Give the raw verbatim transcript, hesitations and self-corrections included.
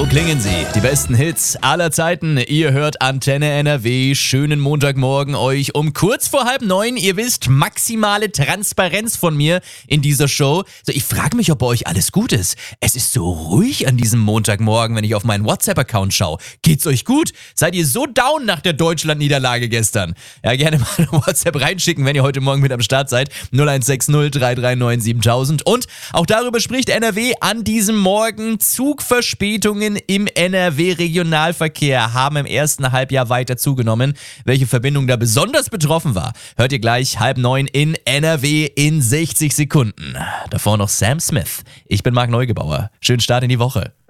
So klingen sie, die besten Hits aller Zeiten. Ihr hört Antenne N R W. Schönen Montagmorgen euch um kurz vor halb neun. Ihr wisst, maximale Transparenz von mir in dieser Show. So, ich frage mich, ob bei euch alles gut ist. Es ist so ruhig an diesem Montagmorgen, wenn ich auf meinen WhatsApp-Account schaue. Geht's euch gut? Seid ihr so down nach der Deutschland-Niederlage gestern? Ja, gerne mal eine WhatsApp reinschicken, wenn ihr heute Morgen mit am Start seid. null eins sechs null drei drei neun siebentausend. Und auch darüber spricht N R W an diesem Morgen. Zugverspätungen im N R W-Regionalverkehr haben im ersten Halbjahr weiter zugenommen. Welche Verbindung da besonders betroffen war, hört ihr gleich halb neun in N R W in sechzig Sekunden. Davor noch Sam Smith. Ich bin Marc Neugebauer. Schönen Start in die Woche.